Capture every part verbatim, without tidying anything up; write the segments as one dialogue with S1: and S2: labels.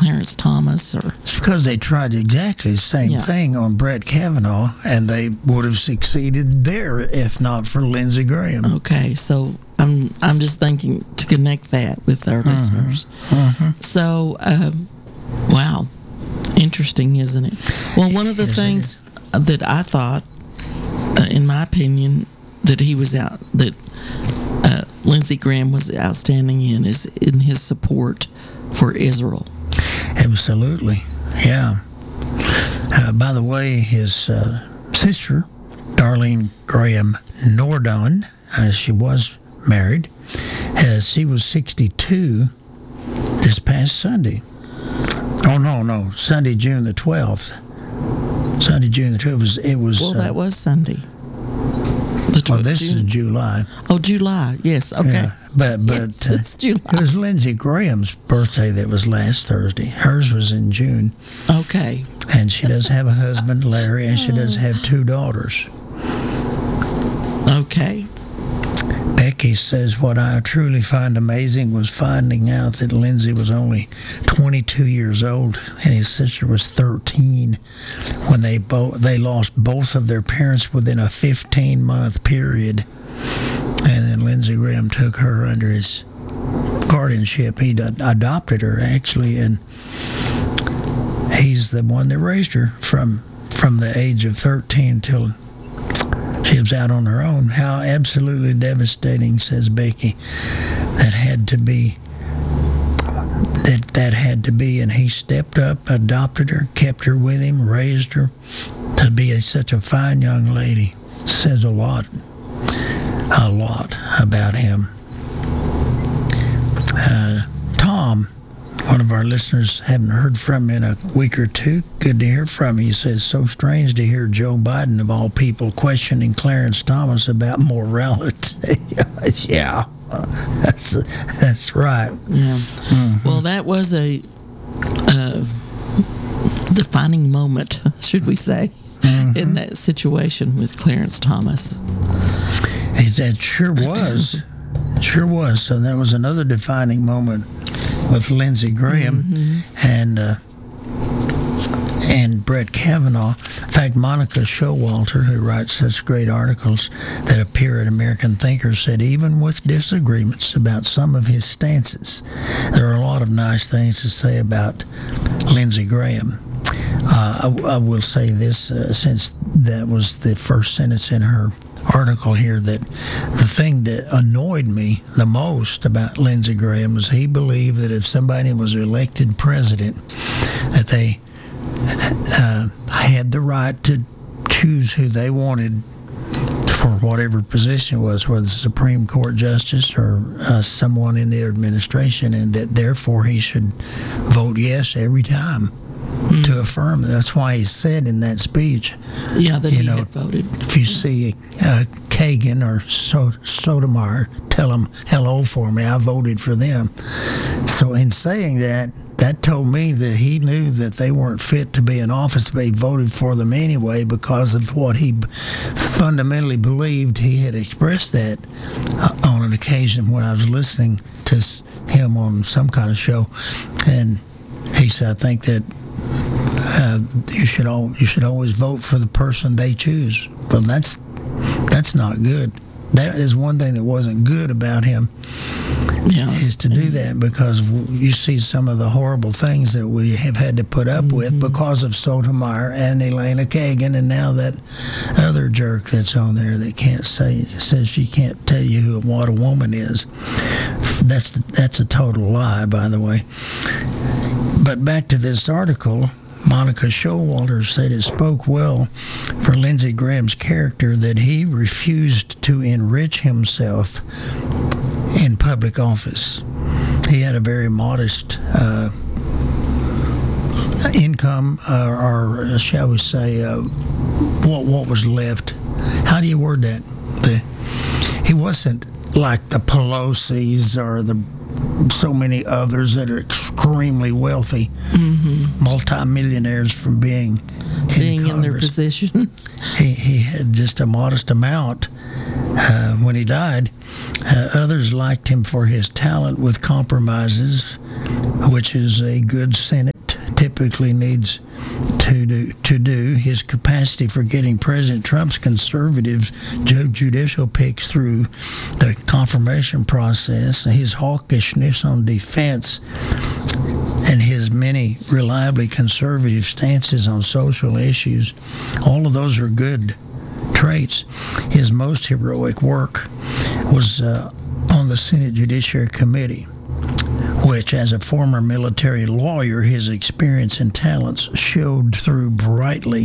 S1: Clarence Thomas? Or
S2: it's because they tried exactly the same
S1: Yeah.
S2: thing on Brett Kavanaugh, and they would have succeeded there if not for Lindsey Graham.
S1: okay, so I'm I'm just thinking to connect that with our listeners. So, um, wow, interesting, isn't it? Well, one of the
S2: Yes, it
S1: things that I thought, uh, in my opinion, that he was out that uh, Lindsey Graham was outstanding in is in his support for Israel.
S2: Absolutely, yeah. Uh, by the way, his uh, sister, Darlene Graham Nordon, uh, she was married. Uh, she was sixty-two this past Sunday. Oh no, no, Sunday, June the twelfth. Sunday, June the twelfth. It was. It was
S1: Well, that
S2: uh,
S1: was Sunday. The
S2: well,
S1: tw-
S2: this
S1: June.
S2: is July.
S1: Oh, July. Yes. Okay.
S2: Yeah, but but
S1: Yes,
S2: uh,
S1: it's July.
S2: it was Lindsey Graham's birthday that was last Thursday. Hers was in June,
S1: Okay.
S2: and she does have a husband, Larry, and she does have two daughters.
S1: Okay.
S2: Becky says, what I truly find amazing was finding out that Lindsey was only twenty-two years old and his sister was thirteen when they both they lost both of their parents within a fifteen-month period. And then Lindsey Graham took her under his guardianship. He d- adopted her, actually, and he's the one that raised her from from the age of thirteen till she was out on her own. How absolutely devastating, says Becky. That had to be. That that had to be, and he stepped up, adopted her, kept her with him, raised her to be a, such a fine young lady. Says a lot, a lot about him. Uh, Tom, one of our listeners, haven't heard from him in a week or two. Good to hear from him. He says, so strange to hear Joe Biden, of all people, questioning Clarence Thomas about morality. Yeah, that's that's right.
S1: Yeah.
S2: Mm-hmm.
S1: Well, that was a uh, defining moment, should we say,
S2: Mm-hmm.
S1: in that situation with Clarence Thomas.
S2: Hey, that sure was. Sure was. So that was another defining moment with Lindsey Graham and uh, and Brett Kavanaugh. In fact, Monica Showalter, who writes such great articles that appear in American Thinker, said even with disagreements about some of his stances, there are a lot of nice things to say about Lindsey Graham. Uh, I, I will say this, uh, since that was the first sentence in her article here, that the thing that annoyed me the most about Lindsey Graham was he believed that if somebody was elected president, that they uh, had the right to choose who they wanted for whatever position it was, whether Supreme Court justice or uh, someone in the administration, and that therefore he should vote yes every time to affirm. That's why he said in that speech,
S1: Yeah, that
S2: You
S1: he
S2: know,
S1: had voted.
S2: if you see uh, Kagan or so- Sotomayor, tell them hello for me. I voted for them. So in saying that, that told me that he knew that they weren't fit to be in office, but he voted for them anyway because of what he fundamentally believed. He had expressed that uh, on an occasion when I was listening to him on some kind of show, and he said, I think that Uh, you should all you should always vote for the person they choose. Well, that's that's not good. That is one thing that wasn't good about him,
S1: Yeah,
S2: is to do that, because you see some of the horrible things that we have had to put up with because of Sotomayor and Elena Kagan, and now that other jerk that's on there that can't say says she can't tell you who, what a woman is. That's that's a total lie, by the way. But back to this article, Monica Showalter said it spoke well for Lindsey Graham's character that he refused to enrich himself in public office. He had a very modest uh, income, uh, or shall we say, uh, what what was left. How do you word that? The, he wasn't like the Pelosi's or the so many others that are extremely wealthy, mm-hmm. multimillionaires from being in
S1: being
S2: Congress.
S1: in their position.
S2: He, he had just a modest amount uh, when he died. Uh, others liked him for his talent with compromises, which is a good Senate typically needs to do, to do, his capacity for getting President Trump's conservative judicial picks through the confirmation process, his hawkishness on defense, and his many reliably conservative stances on social issues, all of those are good traits. His most heroic work was uh, on the Senate Judiciary Committee, which, as a former military lawyer, his experience and talents showed through brightly.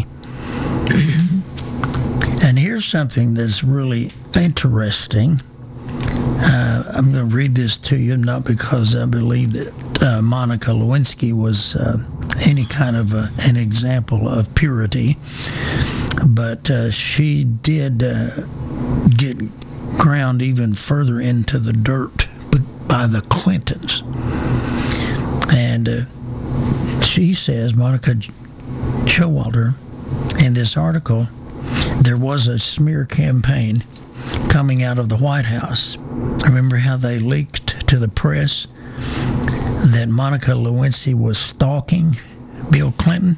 S2: And here's something that's really interesting. Uh, I'm going to read this to you, not because I believe that uh, Monica Lewinsky was uh, any kind of a, an example of purity, but uh, she did uh, get ground even further into the dirt by the Clintons. And uh, she says, Monica Showalter, in this article, there was a smear campaign coming out of the White House. Remember how they leaked to the press that Monica Lewinsky was stalking Bill Clinton?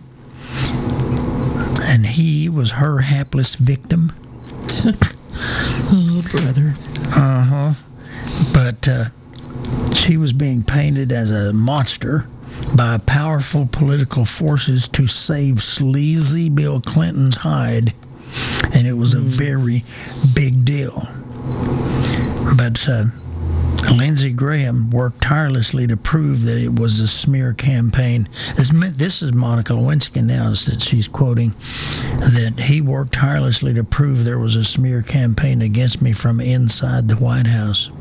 S2: And he was her hapless victim.
S1: Oh, brother.
S2: Uh-huh. But uh, she was being painted as a monster by powerful political forces to save sleazy Bill Clinton's hide. And it was a very big deal. But uh, Lindsey Graham worked tirelessly to prove that it was a smear campaign. This, this is Monica Lewinsky now that she's quoting, that he worked tirelessly to prove there was a smear campaign against me from inside the White House.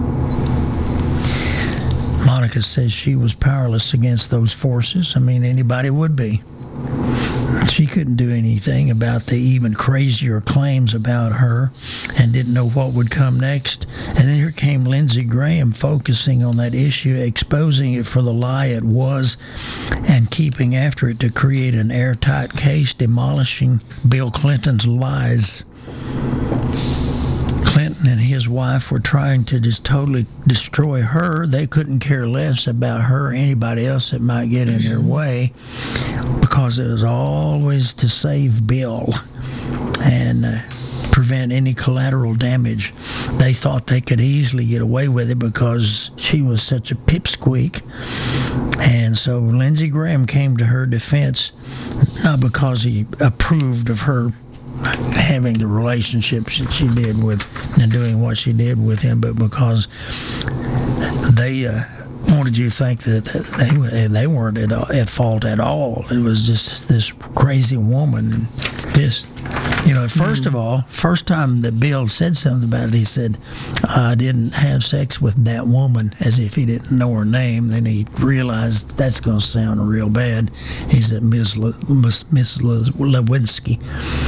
S2: Monica says she was powerless against those forces. I mean, anybody would be. She couldn't do anything about the even crazier claims about her and didn't know what would come next. And then here came Lindsey Graham focusing on that issue, exposing it for the lie it was, and keeping after it to create an airtight case, demolishing Bill Clinton's lies. Clinton and his wife were trying to just totally destroy her. They couldn't care less about her or anybody else that might get in their way, because it was always to save Bill and uh, prevent any collateral damage. They thought they could easily get away with it because she was such a pipsqueak. And so Lindsey Graham came to her defense, not because he approved of her having the relationships that she did with and doing what she did with him, but because they uh, wanted you to think that they they weren't at, at fault at all. It was just this crazy woman. And just, you know, first of all, first time that Bill said something about it, he said, I didn't have sex with that woman, as if he didn't know her name. Then he realized that's going to sound real bad. He said, Miss Le, Miss, Miss Le, Lewinsky.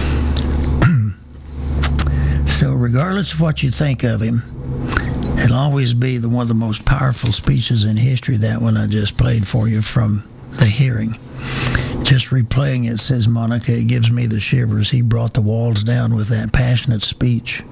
S2: So regardless of what you think of him, it'll always be the one of the most powerful speeches in history, that one I just played for you from the hearing. Just replaying it, says Monica, it gives me the shivers. He brought the walls down with that passionate speech.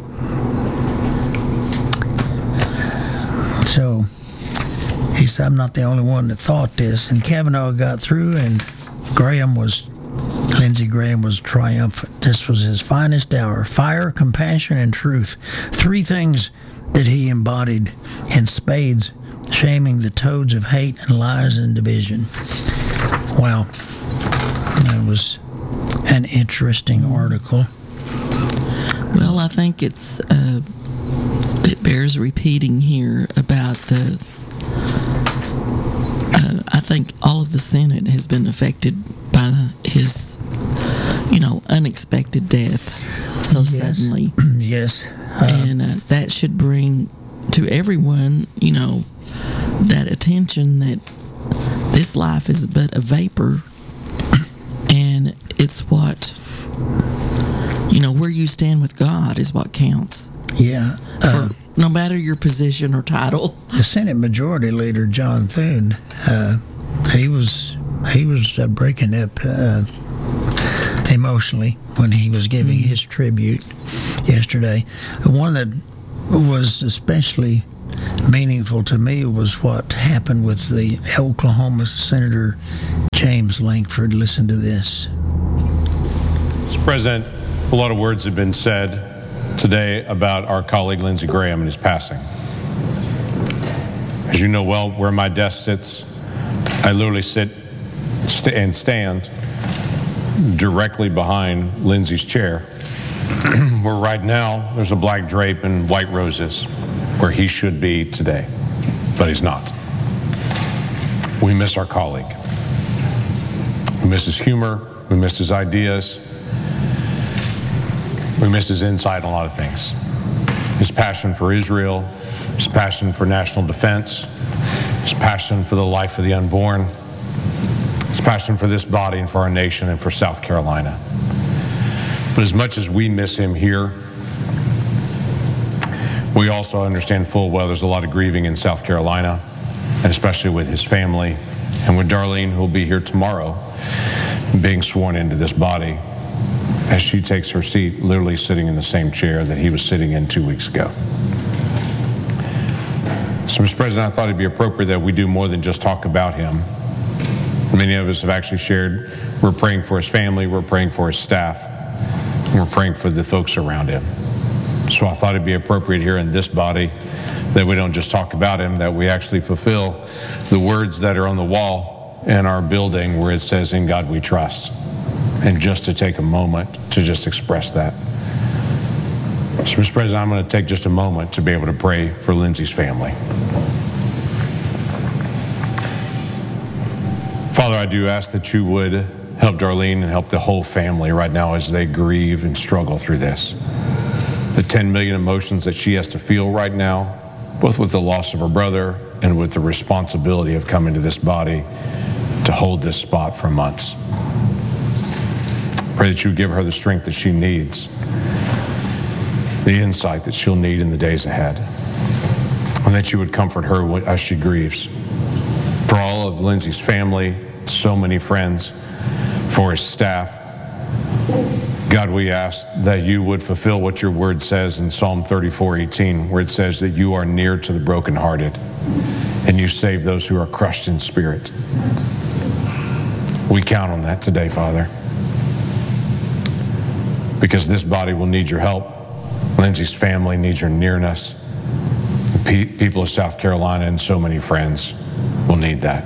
S2: So he said, I'm not the only one that thought this. And Kavanaugh got through, and Graham was Lindsey Graham was triumphant. This was his finest hour. Fire, compassion, and truth. Three things that he embodied in spades, shaming the toads of hate and lies and division. Wow. That was an interesting article.
S1: Well, I think it's uh, it bears repeating here about the uh, I think all of the Senate has been affected by his, you know, unexpected death so
S2: Yes.
S1: suddenly.
S2: Yes. Uh,
S1: And uh, that should bring to everyone, you know, that attention that this life is but a vapor, and it's what, you know, where you stand with God is what counts.
S2: yeah. Uh,
S1: For no matter your position or title.
S2: the Senate Majority Leader, John Thune, uh, he was he was uh, breaking up uh, emotionally when he was giving mm. his tribute yesterday. One that was especially meaningful to me was what happened with the Oklahoma Senator James Lankford. Listen to this.
S3: Mister President, a lot of words have been said today about our colleague Lindsey Graham and his passing. As you know well, where my desk sits, I literally sit st- and stand directly behind Lindsey's chair, where right now there's a black drape and white roses where he should be today, but he's not. We miss our colleague. We miss his humor. We miss his ideas. We miss his insight on a lot of things. His passion for Israel, his passion for national defense, his passion for the life of the unborn, his passion for this body and for our nation and for South Carolina. But as much as we miss him here, we also understand full well there's a lot of grieving in South Carolina, and especially with his family, and with Darlene, who will be here tomorrow, being sworn into this body, as she takes her seat, literally sitting in the same chair that he was sitting in two weeks ago. So, Mister President, I thought it'd be appropriate that we do more than just talk about him. Many of us have actually shared, we're praying for his family, we're praying for his staff, and we're praying for the folks around him. So I thought it'd be appropriate here in this body that we don't just talk about him, that we actually fulfill the words that are on the wall in our building where it says, "In God we trust." And just to take a moment to just express that. So, Mister President, I'm going to take just a moment to be able to pray for Lindsey's family. Father, I do ask that you would help Darlene and help the whole family right now as they grieve and struggle through this. The ten million emotions that she has to feel right now, both with the loss of her brother and with the responsibility of coming to this body to hold this spot for months. Pray that you give her the strength that she needs, the insight that she'll need in the days ahead, and that you would comfort her as she grieves. For all of Lindsey's family, so many friends, for his staff, God, we ask that you would fulfill what your word says in Psalm thirty-four eighteen, where it says that you are near to the brokenhearted and you save those who are crushed in spirit. We count on that today, Father, because this body will need your help. Lindsey's family needs your nearness. The pe- people of South Carolina and so many friends will need that.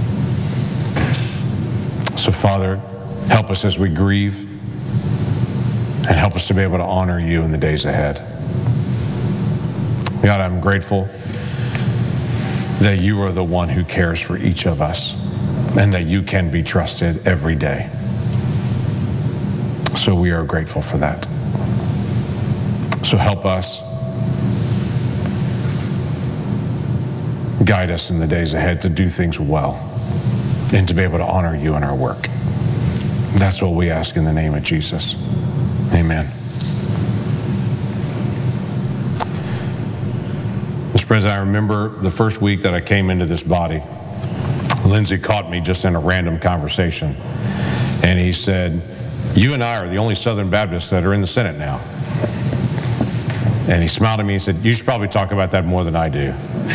S3: So, Father, help us as we grieve, and help us to be able to honor you in the days ahead. God, I'm grateful that you are the one who cares for each of us and that you can be trusted every day. So we are grateful for that. So help us, guide us in the days ahead to do things well and to be able to honor you in our work. That's what we ask in the name of Jesus. Amen. Mister President, I remember the first week that I came into this body, Lindsey caught me just in a random conversation, and he said, "You and I are the only Southern Baptists that are in the Senate now." And he smiled at me and said, "You should probably talk about that more than I do."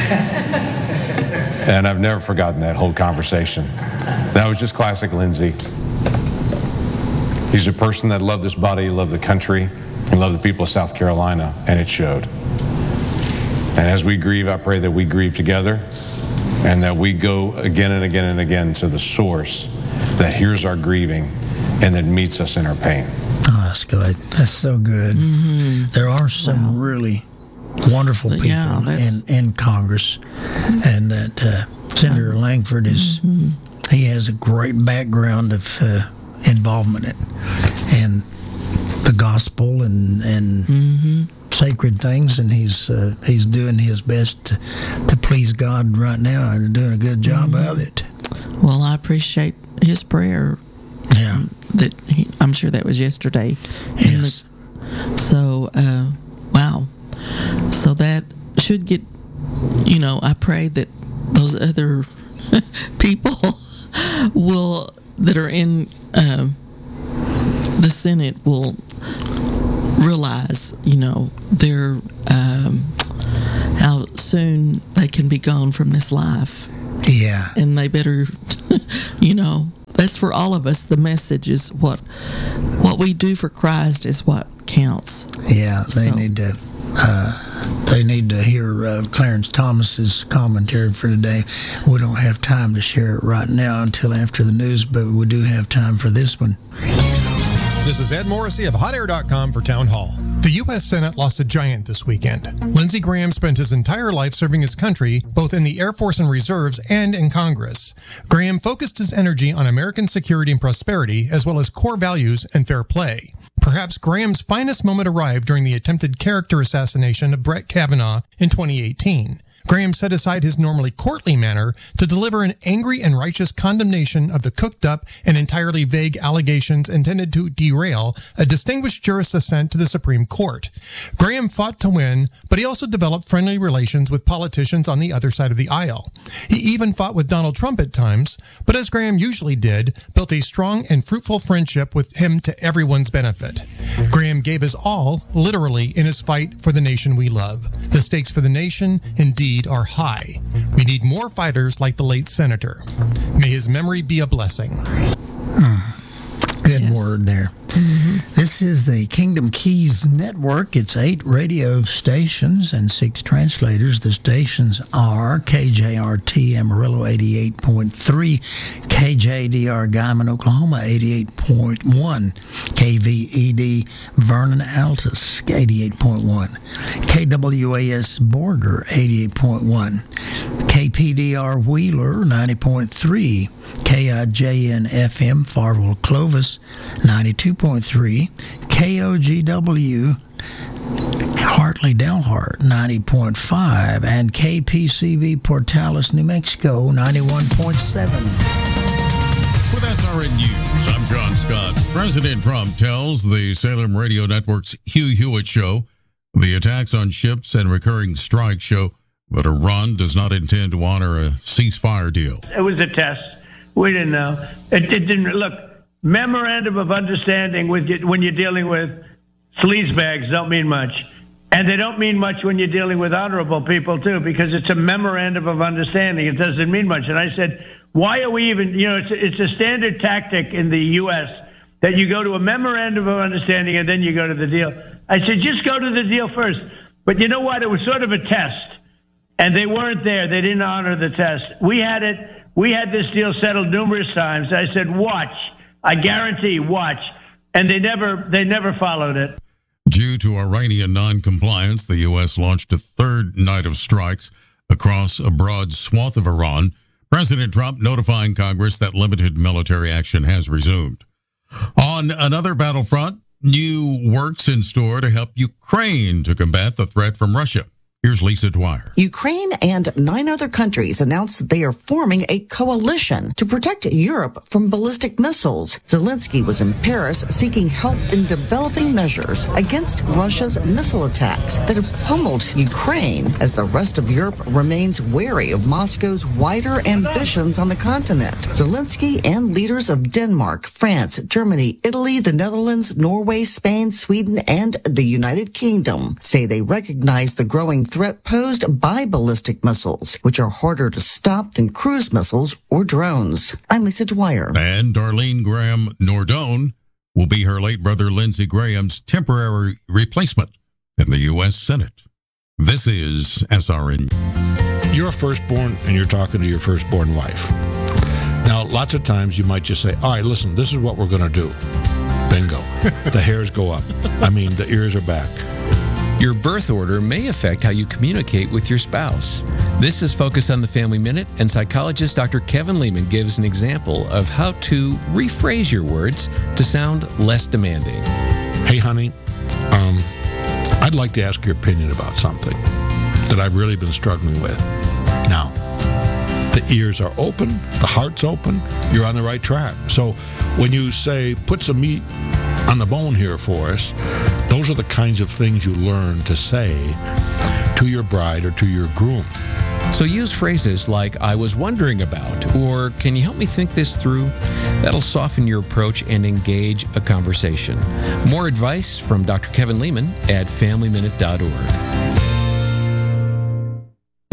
S3: And I've never forgotten that whole conversation. That was just classic Lindsey. He's a person that loved this body, loved the country, and loved the people of South Carolina, and it showed. And as we grieve, I pray that we grieve together and that we go again and again and again to the source that hears our grieving and that meets us in our pain.
S2: Oh, that's good. That's so good.
S1: Mm-hmm.
S2: There are some wow. really wonderful people
S1: yeah,
S2: in, in Congress, and that uh, Senator Lankford is, mm-hmm. he has a great background of uh, involvement in, in the gospel and, and mm-hmm. sacred things, and he's uh, he's doing his best to, to please God right now and doing a good job mm-hmm. of it.
S1: Well, I appreciate his prayer.
S2: Yeah.
S1: That he, I'm sure that was yesterday.
S2: Yes.
S1: The, so, uh, wow. So that should get, you know, I pray that those other people will, that are in uh, the Senate will realize, you know, their, um, how soon they can be gone from this life.
S2: Yeah.
S1: And they better, you know, that's for all of us. The message is what what we do for Christ is what counts.
S2: Yeah, they
S1: So-
S2: need to uh, they need to hear uh, Clarence Thomas's commentary for today. We don't have time to share it right now until after the news, but we do have time for this one.
S4: This is Ed Morrissey of hot air dot com for Town Hall. The U S Senate lost a giant this weekend. Lindsey Graham spent his entire life serving his country, both in the Air Force and Reserves and in Congress. Graham focused his energy on American security and prosperity, as well as core values and fair play. Perhaps Graham's finest moment arrived during the attempted character assassination of Brett Kavanaugh in twenty eighteen. Graham set aside his normally courtly manner to deliver an angry and righteous condemnation of the cooked-up and entirely vague allegations intended to derail a distinguished jurist's ascent to the Supreme Court. Graham fought to win, but he also developed friendly relations with politicians on the other side of the aisle. He even fought with Donald Trump at times, but as Graham usually did, built a strong and fruitful friendship with him to everyone's benefit. Graham gave his all, literally, in his fight for the nation we love. The stakes for the nation, indeed, are high. We need more fighters like the late senator. May his memory be a blessing.
S2: Good
S1: Yes.
S2: word there. This is the Kingdom Keys Network. It's eight radio stations and six translators. The stations are K J R T Amarillo eighty-eight point three, K J D R Guyman, Oklahoma eighty-eight point one, K V E D Vernon Altus eighty-eight point one, K W A S Borger eighty-eight point one, K P D R Wheeler ninety point three, K I J N F M Farwell Clovis ninety-two point three, K O G W Hartley Delhart ninety point five, and K P C V Portales, New Mexico ninety-one point seven.
S5: With S R N News, I'm John Scott. President Trump tells the Salem Radio Network's Hugh Hewitt Show the attacks on ships and recurring strikes show that Iran does not intend to honor a ceasefire deal.
S6: It was a test. We didn't know. It, it didn't look. Memorandum of understanding with you, when you're dealing with sleazebags don't mean much, and they don't mean much when you're dealing with honorable people too, because it's a memorandum of understanding. It doesn't mean much. And I said, why are we even? You know, it's a, it's a standard tactic in the U S that you go to a memorandum of understanding and then you go to the deal. I said, just go to the deal first. But you know what? It was sort of a test, and they weren't there. They didn't honor the test. We had it. We had this deal settled numerous times. I said, watch. I guarantee, watch. And they never they never followed it.
S5: Due to Iranian non-compliance, the U S launched a third night of strikes across a broad swath of Iran. President Trump notifying Congress that limited military action has resumed. On another battlefront, new works in store to help Ukraine to combat the threat from Russia. Here's Lisa Dwyer.
S7: Ukraine and nine other countries announced that they are forming a coalition to protect Europe from ballistic missiles. Zelensky was in Paris seeking help in developing measures against Russia's missile attacks that have pummeled Ukraine as the rest of Europe remains wary of Moscow's wider ambitions on the continent. Zelensky and leaders of Denmark, France, Germany, Italy, the Netherlands, Norway, Spain, Sweden, and the United Kingdom say they recognize the growing threat posed by ballistic missiles, which are harder to stop than cruise missiles or drones. I'm Lisa Dwyer.
S5: And Darlene Graham Nordone will be her late brother Lindsey Graham's temporary replacement in the U S Senate. This is S R N.
S8: You're a firstborn and you're talking to your firstborn wife. Now, lots of times you might just say, all right, listen, this is what we're going to do. Bingo. The hairs go up. I mean, the ears are back.
S9: Your birth order may affect how you communicate with your spouse. This is Focus on the Family Minute, and psychologist Doctor Kevin Lehman gives an example of how to rephrase your words to sound less demanding.
S8: Hey, honey, um, I'd like to ask your opinion about something that I've really been struggling with. Now, the ears are open, the heart's open, you're on the right track. So when you say, put some meat on the bone here for us, those are the kinds of things you learn to say to your bride or to your groom.
S9: So use phrases like, I was wondering about, or can you help me think this through? That'll soften your approach and engage a conversation. More advice from Doctor Kevin Lehman at family minute dot org.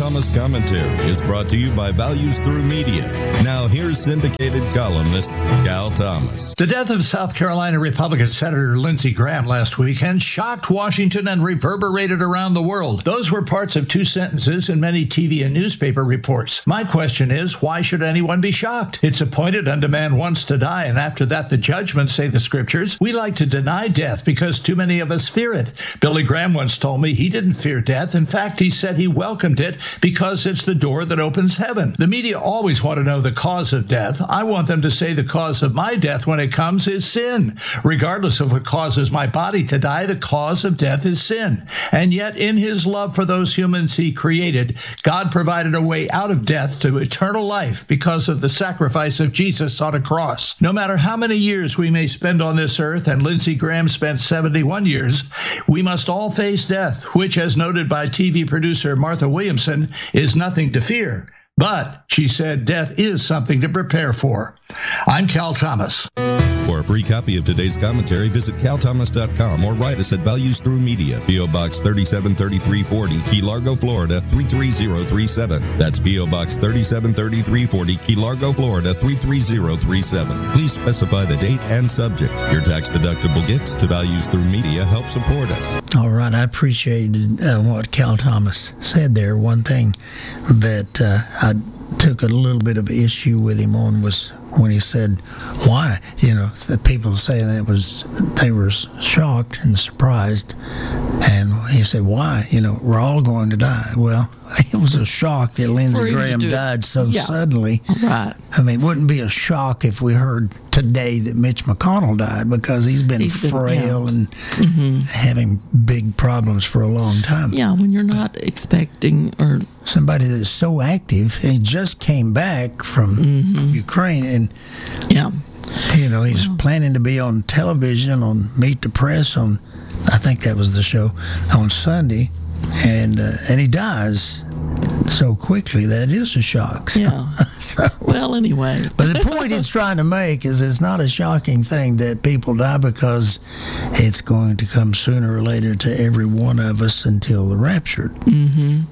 S10: Thomas Commentary is brought to you by Values Through Media. Now here's syndicated columnist Cal Thomas.
S11: The death of South Carolina Republican Senator Lindsey Graham last weekend shocked Washington and reverberated around the world. Those were parts of two sentences in many T V and newspaper reports. My question is, why should anyone be shocked? It's appointed unto man once to die, and after that the judgment, say the scriptures. We like to deny death because too many of us fear it. Billy Graham once told me he didn't fear death. In fact, he said he welcomed it because it's the door that opens heaven. The media always want to know the cause of death. I want them to say the cause of my death when it comes is sin. Regardless of what causes my body to die, the cause of death is sin. And yet, in his love for those humans he created, God provided a way out of death to eternal life because of the sacrifice of Jesus on a cross. No matter how many years we may spend on this earth, and Lindsey Graham spent seventy-one years, we must all face death, which, as noted by T V producer Martha Williamson, is nothing to fear. But, she said, death is something to prepare for. I'm Cal Thomas.
S10: For a free copy of today's commentary, visit cal thomas dot com or write us at Values Through Media, P O. Box thirty-seven thirty-three forty, Key Largo, Florida three three zero three seven. That's P O. Box thirty-seven thirty-three forty, Key Largo, Florida three three zero three seven. Please specify the date and subject. Your tax-deductible gifts to Values Through Media help support us.
S2: All right, I appreciated uh, what Cal Thomas said there. One thing that uh, I took a little bit of issue with him on was when he said, why? You know, the people say that was, they were shocked and surprised. And he said, why? You know, we're all going to die. Well, it was a shock that Lindsey Graham died so
S1: yeah.
S2: suddenly.
S1: Right.
S2: I mean, it wouldn't be a shock if we heard today that Mitch McConnell died, because he's been
S1: he's been,
S2: frail
S1: yeah.
S2: and
S1: mm-hmm.
S2: having big problems for a long time.
S1: Yeah, when you're not expecting or
S2: somebody that's so active, he just came back from mm-hmm. Ukraine, and
S1: yeah,
S2: you know, he's wow. planning to be on television on Meet the Press on, I think that was the show, on Sunday, and uh, and he dies so quickly that is a shock. So,
S1: yeah.
S2: so,
S1: well, anyway.
S2: But the point he's trying to make is it's not a shocking thing that people die, because it's going to come sooner or later to every one of us until the rapture.
S1: Mm-hmm.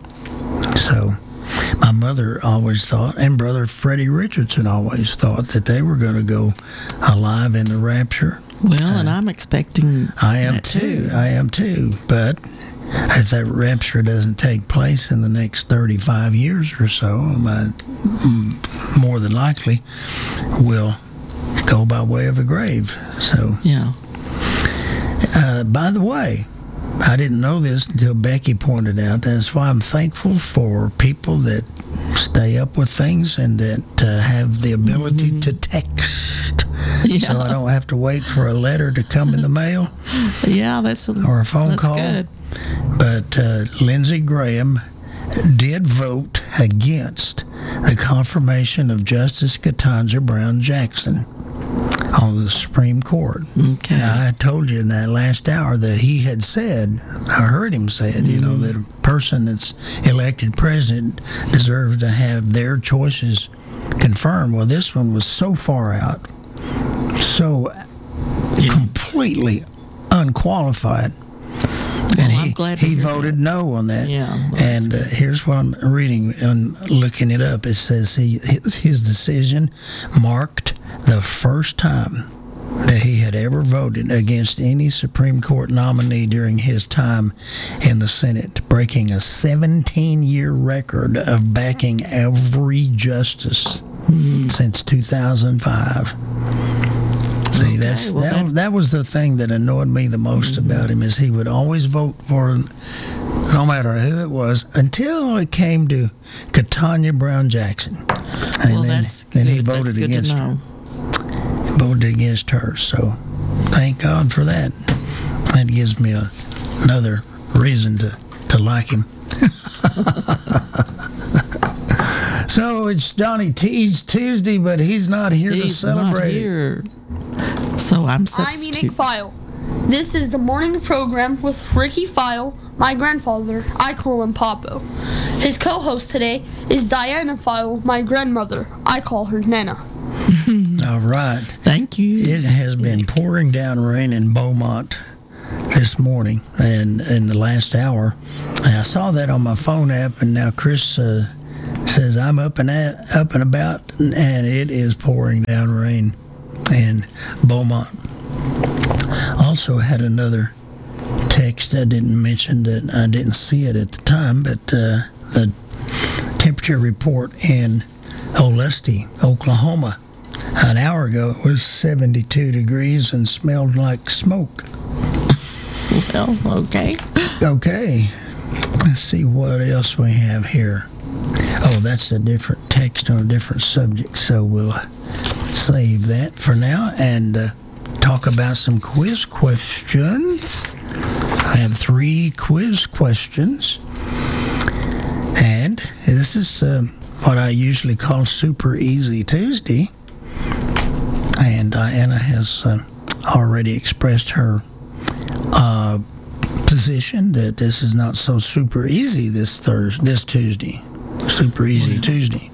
S2: So my mother always thought, and Brother Freddie Richardson always thought, that they were going to go alive in the rapture.
S1: Well,
S2: uh,
S1: and I'm expecting
S2: I am
S1: that
S2: too.
S1: too.
S2: I am too. But if that rapture doesn't take place in the next thirty-five years or so, my, more than likely will go by way of the grave. So,
S1: yeah.
S2: Uh, by the way, I didn't know this until Becky pointed out. That's why I'm thankful for people that stay up with things and that uh, have the ability mm-hmm. to text. Yeah. So I don't have to wait for a letter to come in the mail.
S1: Yeah, that's a,
S2: or a phone
S1: that's
S2: call.
S1: Good.
S2: But uh, Lindsey Graham did vote against the confirmation of Justice Ketanji Brown Jackson on the Supreme Court.
S1: Okay.
S2: Now, I told you in that last hour that he had said, I heard him say it, mm-hmm. you know, that a person that's elected president deserves to have their choices confirmed. Well, this one was so far out, so yeah. completely unqualified. And
S1: well,
S2: he,
S1: I'm glad
S2: he voted that. no on that.
S1: Yeah, well,
S2: and uh, here's what I'm reading and looking it up. It says he his, his decision marked the first time that he had ever voted against any Supreme Court nominee during his time in the Senate, breaking a seventeen-year record of backing every justice mm. since two thousand five. See, that's, okay, well, that, that was the thing that annoyed me the most mm-hmm. about him, is he would always vote for, no matter who it was, until it came to Ketanji Brown Jackson. And
S1: well,
S2: then,
S1: that's
S2: then
S1: good.
S2: he voted
S1: that's good
S2: against
S1: to know.
S2: her. He voted against her, so thank God for that. That gives me a, another reason to, to like him. So it's Johnny T's Tuesday, but he's not here
S1: he's
S2: to celebrate.
S1: He's not here. So I'm substitute.
S12: I'm Enoch File. This is the morning program with Ricky File, my grandfather. I call him Papo. His co-host today is Diana File, my grandmother. I call her Nana.
S2: All right.
S1: Thank you.
S2: It has been pouring down rain in Beaumont this morning and in the last hour. And I saw that on my phone app, and now Chris uh, says I'm up and at, up and about, and it is pouring down rain in Beaumont. Also had another text I didn't mention that I didn't see it at the time, but uh, the temperature report in Olustee, Oklahoma, an hour ago it was seventy-two degrees and smelled like smoke.
S1: Well, okay.
S2: Okay. Let's see what else we have here. Oh, that's a different text on a different subject, so we'll save that for now and uh, talk about some quiz questions. I have three quiz questions, and this is uh, what I usually call Super Easy Tuesday, and Diana has uh, already expressed her uh, position that this is not so super easy this Thursday, this Tuesday. Super Easy Tuesday.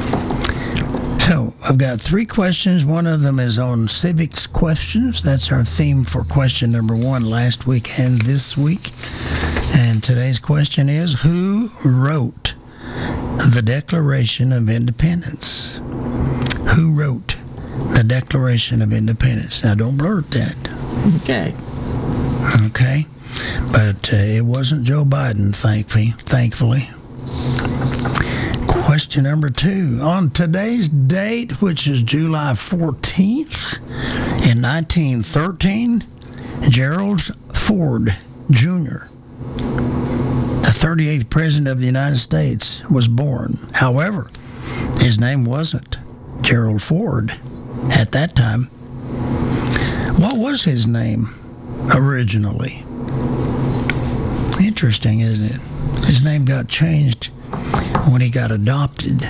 S2: So I've got three questions. One of them is on civics questions. That's our theme for question number one last week and this week. And today's question is, who wrote the Declaration of Independence? Who wrote the Declaration of Independence? Now, don't blurt that.
S1: Okay.
S2: Okay. But uh, it wasn't Joe Biden, thankfully. Thankfully. Question number two. On today's date, which is July fourteenth, in nineteen thirteen, Gerald Ford Junior, the thirty-eighth President of the United States, was born. However, his name wasn't Gerald Ford at that time. What was his name originally? Interesting, isn't it? His name got changed when he got adopted.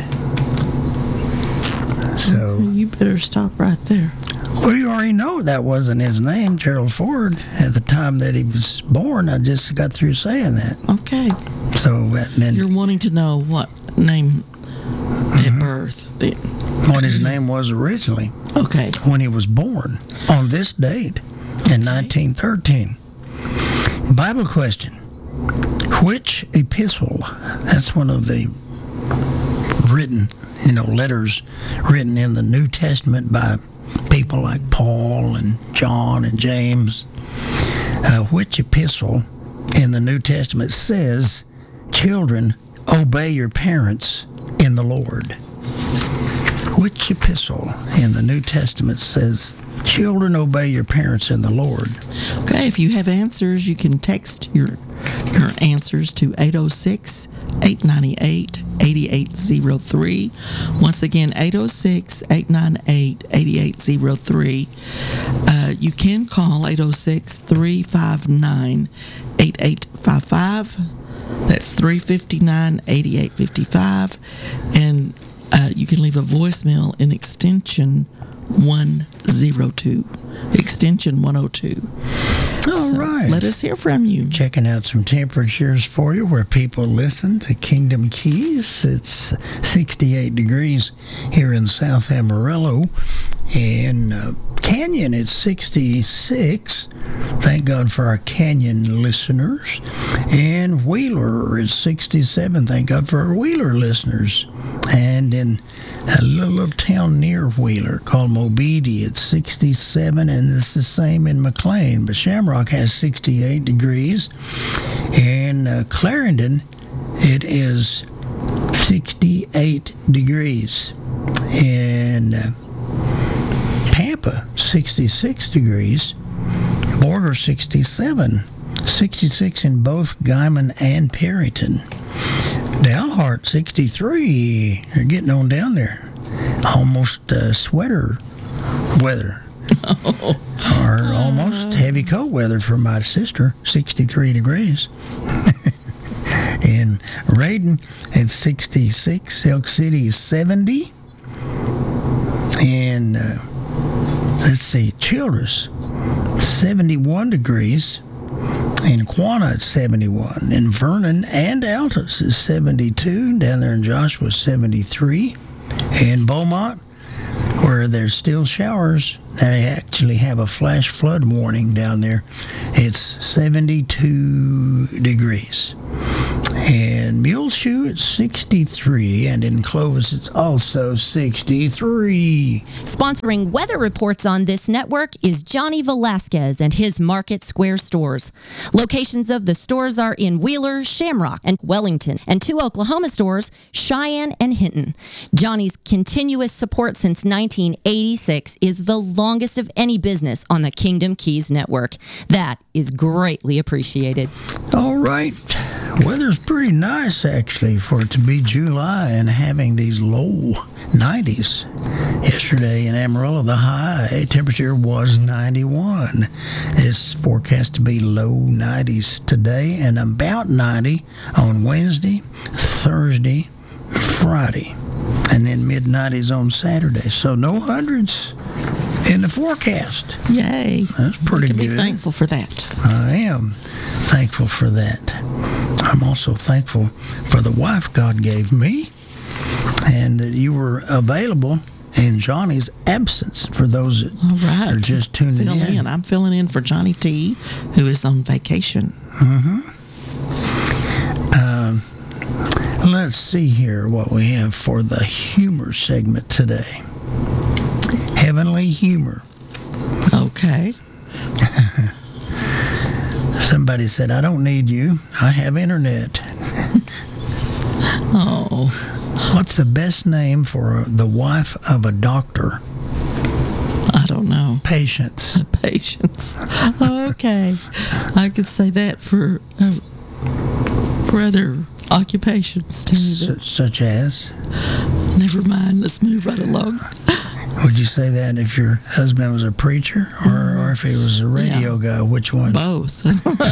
S2: So
S1: you better stop right there.
S2: Well, you already know that wasn't his name, Gerald Ford, at the time that he was born. I just got through saying that.
S1: Okay.
S2: So that meant
S1: you're wanting to know what name
S2: mm-hmm.
S1: at birth. Then.
S2: What his name was originally.
S1: Okay.
S2: When he was born on this date in okay. nineteen thirteen. Bible question. Which epistle, that's one of the written, you know, letters written in the New Testament by people like Paul and John and James, uh, which epistle in the New Testament says, children, obey your parents in the Lord? Which epistle in the New Testament says, children, obey your parents in the Lord?
S1: Okay, if you have answers, you can text your your answers to eight oh six, eight nine eight, eight eight oh three. Once again, eight oh six, eight nine eight, eight eight oh three. Uh, you can call eight oh six, three five nine, eight eight five five. That's three five nine, eight eight five five. And uh, you can leave a voicemail in extension one oh two. Extension one oh two.
S2: All so right.
S1: Let us hear from you.
S2: Checking out some temperatures for you where people listen to Kingdom Keys. It's sixty-eight degrees here in South Amarillo. In uh, Canyon, it's sixty-six. Thank God for our Canyon listeners. And Wheeler is sixty-seven. Thank God for our Wheeler listeners. And in a little, little town near Wheeler called Mobeedy, it's sixty-seven, and it's the same in McLean. But Shamrock has sixty-eight degrees. In uh, Clarendon, it is sixty-eight degrees. In uh, Pampa, sixty-six degrees. Borger, sixty-seven. sixty-six in both Guyman and Perryton. Dalhart, sixty-three. They're getting on down there. Almost uh, sweater weather. Oh. Or almost heavy coat weather for my sister, sixty-three degrees. In Raiden, it's sixty-six. Elk City is seventy. And uh, let's see, Childress, seventy-one degrees. In Quanah, it's seventy-one. In Vernon and Altus is seventy-two. Down there in Joshua, seventy-three. In Beaumont, where there's still showers. They actually have a flash flood warning down there. It's seventy-two degrees. And Muleshoe, it's sixty-three, and in Clovis, it's also sixty-three.
S13: Sponsoring weather reports on this network is Johnny Velasquez and his Market Square stores. Locations of the stores are in Wheeler, Shamrock, and Wellington, and two Oklahoma stores, Cheyenne and Hinton. Johnny's continuous support since nineteen eighty-six is the longest of any business on the Kingdom Keys network. That is greatly appreciated.
S2: All right. Weather's pretty nice, actually, for it to be July and having these low nineties. Yesterday in Amarillo, the high temperature was ninety-one. It's forecast to be low nineties today and about ninety on Wednesday, Thursday, Friday, and then mid nineties on Saturday. So no hundreds in the forecast.
S1: Yay.
S2: That's pretty
S1: you can
S2: good.
S1: Be thankful for that.
S2: I am thankful for that. I'm also thankful for the wife God gave me and that you were available in Johnny's absence for those that
S1: All right.
S2: are just tuning
S1: Fill
S2: in.
S1: in. I'm filling in for Johnny T, who is on vacation.
S2: Mm-hmm. Um, let's see here what we have for the humor segment today. Heavenly humor.
S1: Okay.
S2: Somebody said, I don't need you. I have internet.
S1: Oh.
S2: What's the best name for the wife of a doctor?
S1: I don't know.
S2: Patience.
S1: Patience. Okay. I could say that for uh, for other occupations too.
S2: S- such as?
S1: Never mind. Let's move right along.
S2: Would you say that if your husband was a preacher or, or if he was a radio yeah. guy? Which one?
S1: Both.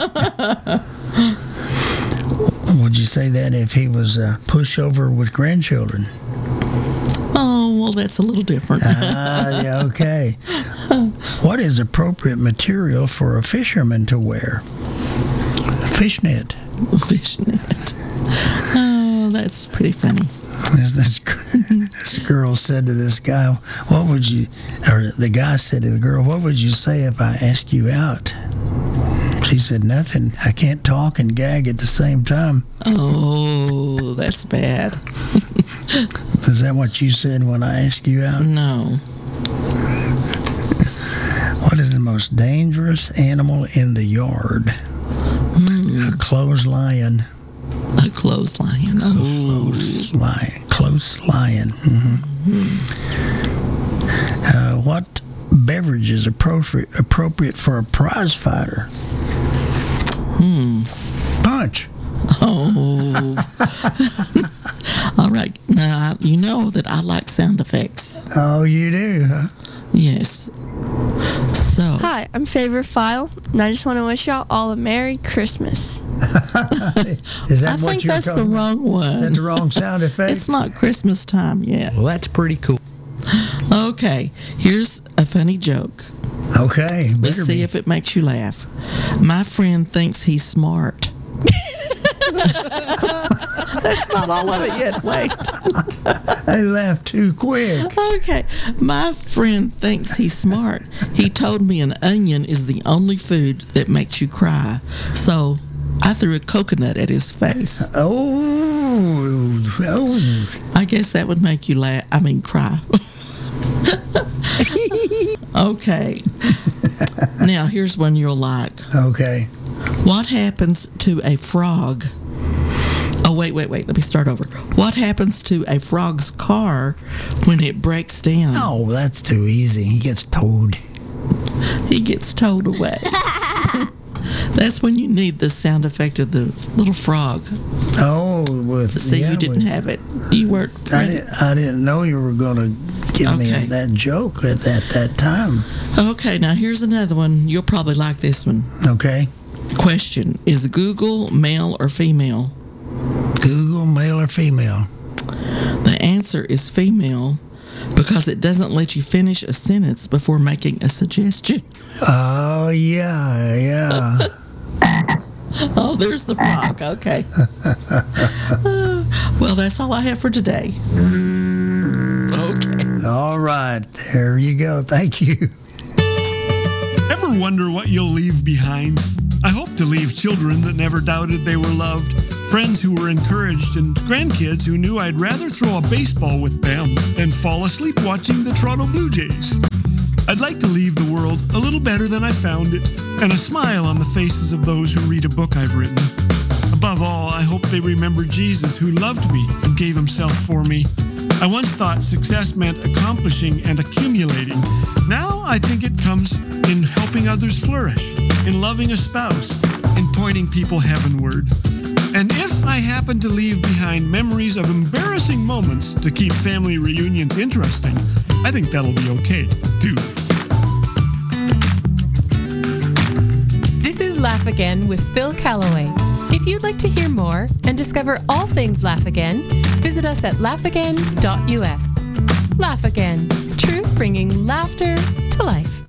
S2: Would you say that if he was a pushover with grandchildren?
S1: Oh, well, that's a little different.
S2: Ah, yeah, okay. What is appropriate material for a fisherman to wear? A fishnet.
S1: A fishnet. Oh, that's pretty funny.
S2: This, this, this girl said to this guy, what would you, or the guy said to the girl, what would you say if I asked you out? She said, nothing. I can't talk and gag at the same time.
S1: Oh, that's bad.
S2: Is that what you said when I asked you out?
S1: No.
S2: What is the most dangerous animal in the yard? Mm. A clotheslion.
S1: A clotheslion.
S2: Oh. Clotheslion. Clotheslion. Mm-hmm. Mm-hmm. Uh, what beverage is appropriate appropriate for a prize fighter?
S1: Hmm.
S2: Punch.
S1: Oh. All right. Now, you know that I like sound effects.
S2: Oh, you do, huh?
S1: Yes. So.
S14: Hi, I'm Favorite File, and I just want to wish y'all all a Merry Christmas.
S2: Is that
S1: I
S2: what
S1: think
S2: you're
S1: that's
S2: talking
S1: the wrong one.
S2: Is that the wrong sound effect?
S1: It's not Christmas time yet.
S8: Well, that's pretty cool.
S1: Okay, here's a funny joke.
S2: Okay,
S1: let's see
S2: be.
S1: if it makes you laugh. My friend thinks he's smart. That's not all of it yet. Wait.
S2: I laughed too quick.
S1: Okay. My friend thinks he's smart. He told me an onion is the only food that makes you cry. So I threw a coconut at his face.
S2: Oh. oh.
S1: I guess that would make you laugh. I mean, cry. Okay. Now, here's one you'll like.
S2: Okay.
S1: What happens to a frog? Oh, wait, wait, wait. Let me start over. What happens to a frog's car when it breaks down?
S2: Oh, that's too easy. He gets towed.
S1: He gets towed away. That's when you need the sound effect of the little frog.
S2: Oh, with
S1: See,
S2: yeah,
S1: you didn't
S2: with,
S1: have it. You weren't.
S2: I, did, I didn't know you were going to give
S1: okay.
S2: me that joke at that, that time.
S1: Okay, now here's another one. You'll probably like this one.
S2: Okay.
S1: Question: is Google male or female?
S2: Google male or female?
S1: The answer is female because it doesn't let you finish a sentence before making a suggestion.
S2: Oh, yeah, yeah.
S1: Oh, there's the frog. Okay. uh, well, that's all I have for today. Okay.
S2: All right, there you go. Thank you.
S15: Ever wonder what you'll leave behind? I hope to leave children that never doubted they were loved, friends who were encouraged, and grandkids who knew I'd rather throw a baseball with them than fall asleep watching the Toronto Blue Jays. I'd like to leave the world a little better than I found it, and a smile on the faces of those who read a book I've written. Above all, I hope they remember Jesus, who loved me and gave himself for me. I once thought success meant accomplishing and accumulating. Now I think it comes in helping others flourish, in loving a spouse, in pointing people heavenward. And if I happen to leave behind memories of embarrassing moments to keep family reunions interesting, I think that'll be okay, too.
S16: This is Laugh Again with Phil Callaway. If you'd like to hear more and discover all things Laugh Again, visit us at laugh again dot u s. Laugh Again, truth bringing laughter to life.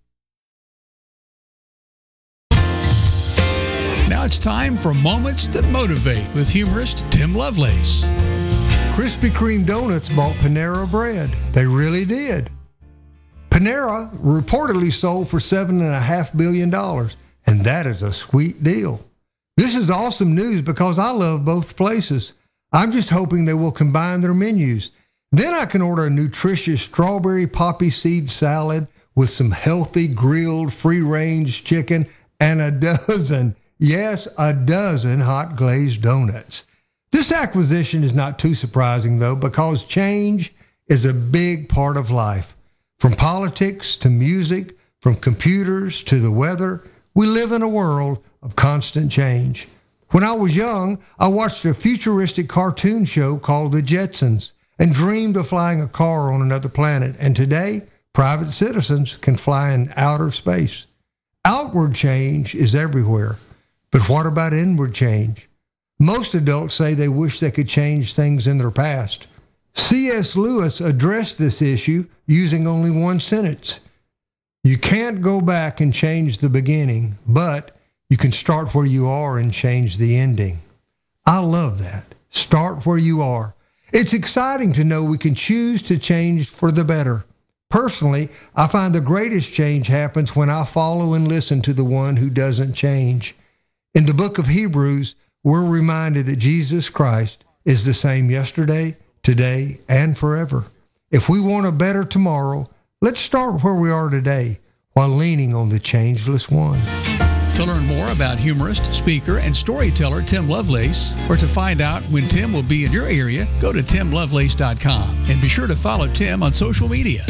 S17: Now it's time for Moments That Motivate with humorist Tim Lovelace.
S18: Krispy Kreme Donuts bought Panera Bread. They really did. Panera reportedly sold for seven point five billion dollars, and that is a sweet deal. This is awesome news because I love both places. I'm just hoping they will combine their menus. Then I can order a nutritious strawberry poppy seed salad with some healthy grilled free-range chicken and a dozen, yes, a dozen hot glazed donuts. This acquisition is not too surprising, though, because change is a big part of life. From politics to music, from computers to the weather, we live in a world of constant change. When I was young, I watched a futuristic cartoon show called The Jetsons and dreamed of flying a car on another planet. And today, private citizens can fly in outer space. Outward change is everywhere. But what about inward change? Most adults say they wish they could change things in their past. C S Lewis addressed this issue using only one sentence. You can't go back and change the beginning, but you can start where you are and change the ending. I love that. Start where you are. It's exciting to know we can choose to change for the better. Personally, I find the greatest change happens when I follow and listen to the one who doesn't change. In the book of Hebrews, we're reminded that Jesus Christ is the same yesterday, today, and forever. If we want a better tomorrow, let's start where we are today while leaning on the changeless one.
S17: To learn more about humorist, speaker, and storyteller Tim Lovelace, or to find out when Tim will be in your area, go to tim lovelace dot com and be sure to follow Tim on social media.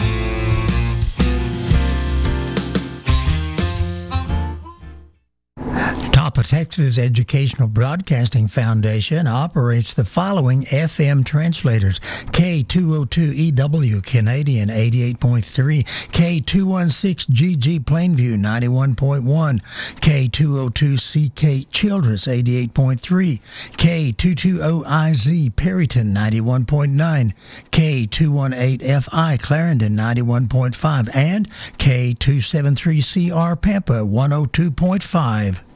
S2: Tapa Texas Educational Broadcasting Foundation operates the following F M translators: K two oh two E W Canadian eighty-eight point three, K two sixteen G G Plainview ninety-one point one, K two oh two C K Childress eighty-eight point three, K two twenty I Z Perryton ninety-one point nine, K two eighteen F I Clarendon ninety-one point five, and K two seventy-three C R Pampa one oh two point five.